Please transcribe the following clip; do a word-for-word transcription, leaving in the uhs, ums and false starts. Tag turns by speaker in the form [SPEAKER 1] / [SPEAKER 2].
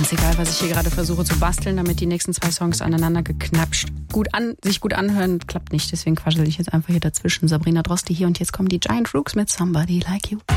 [SPEAKER 1] Ganz egal, was ich hier gerade versuche zu basteln, damit die nächsten zwei Songs aneinander geknapscht gut an, sich gut anhören, klappt nicht. Deswegen quassel ich jetzt einfach hier dazwischen. Sabrina Droste hier und jetzt kommen die Giant Rooks mit Somebody Like You.